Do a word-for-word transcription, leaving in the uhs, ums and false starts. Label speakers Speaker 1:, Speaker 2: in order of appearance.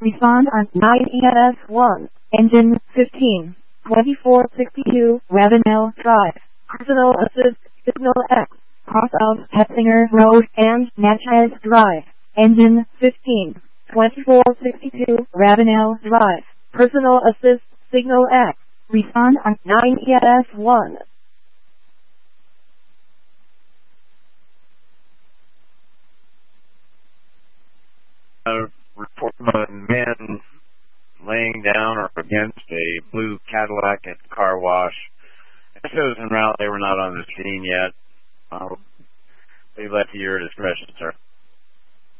Speaker 1: Respond on nine E S one. Engine fifteen. twenty-four sixty-two Ravenel Drive. Personal Assist Signal X. Cross of Hetzinger Road and Natchez Drive. Engine fifteen. twenty-four sixty-two Ravenel Drive. Personal Assist Signal X. Respond on nine E S one.
Speaker 2: Uh, report on men laying down or against a blue Cadillac at the car wash. If it was en route, they were not on the scene yet. I'll leave that to your discretion, sir.